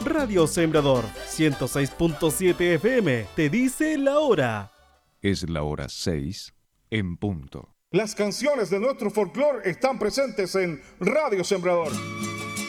Radio Sembrador 106.7 FM te dice la hora. Es la hora 6 en punto. Las canciones de nuestro folclore están presentes en Radio Sembrador.